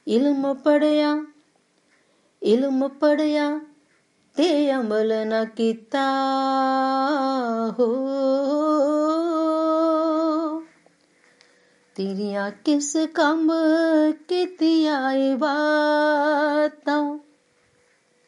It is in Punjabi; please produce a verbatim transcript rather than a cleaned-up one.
ਇਲਮ ਪੜ੍ਹਿਆ ਇਲਮ ਪੜ੍ਹਿਆ ਤੇ ਅਮਲ ਨਾ ਕੀਤਾ ਹੋ। ਤੇਰੀਆਂ ਕਿਸ ਕੰਮ ਕੀਤੀਆਂ ਏ ਬਾਤਾਂ,